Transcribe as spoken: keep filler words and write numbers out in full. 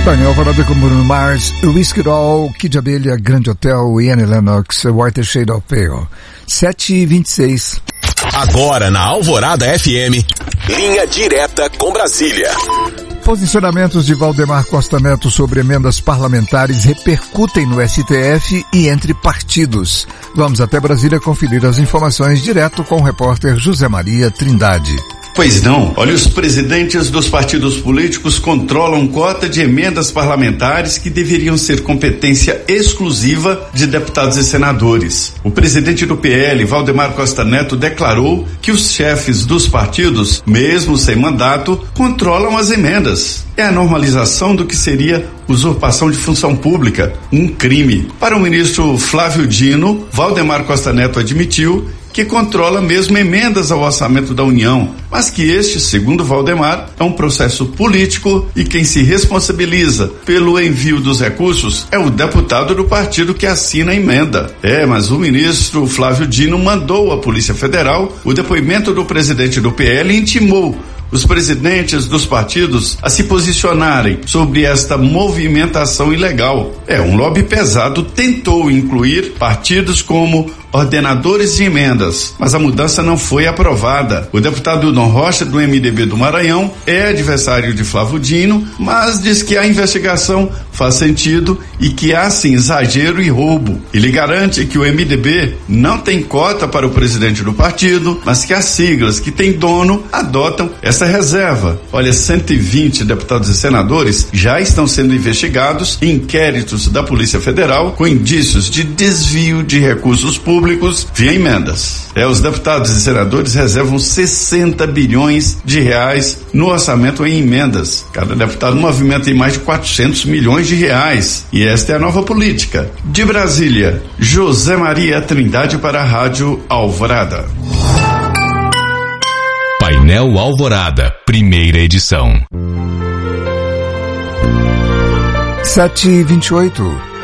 Bem, Alvorada com Bruno Mars, Risk It All, Kid Abelha, Grande Hotel, Annie Lennox, White Shade of Pale. sete e vinte e seis. Agora na Alvorada F M, linha direta com Brasília. Posicionamentos de Valdemar Costa Neto sobre emendas parlamentares repercutem no S T F e entre partidos. Vamos até Brasília conferir as informações direto com o repórter José Maria Trindade. Pois não, olha, os presidentes dos partidos políticos controlam cota de emendas parlamentares que deveriam ser competência exclusiva de deputados e senadores. O presidente do P L, Valdemar Costa Neto, declarou que os chefes dos partidos, mesmo sem mandato, controlam as emendas. É a normalização do que seria usurpação de função pública, um crime. Para o ministro Flávio Dino, Valdemar Costa Neto admitiu que controla mesmo emendas ao orçamento da União, mas que este, segundo Valdemar, é um processo político e quem se responsabiliza pelo envio dos recursos é o deputado do partido que assina a emenda. É, mas o ministro Flávio Dino mandou à Polícia Federal o depoimento do presidente do P L e intimou os presidentes dos partidos a se posicionarem sobre esta movimentação ilegal. É, um lobby pesado tentou incluir partidos como ordenadores de emendas, mas a mudança não foi aprovada. O deputado Dom Rocha, do M D B do Maranhão, é adversário de Flávio Dino, mas diz que a investigação faz sentido e que há sim exagero e roubo. Ele garante que o M D B não tem cota para o presidente do partido, mas que as siglas que têm dono adotam essa reserva. Olha, cento e vinte deputados e senadores já estão sendo investigados em inquéritos da Polícia Federal com indícios de desvio de recursos públicos via emendas. É, os deputados e senadores reservam sessenta bilhões de reais no orçamento em emendas. Cada deputado movimenta em mais de quatrocentos milhões de reais. E esta é a nova política. De Brasília, José Maria Trindade para a Rádio Alvorada. Painel Alvorada, primeira edição. sete e vinte e oito.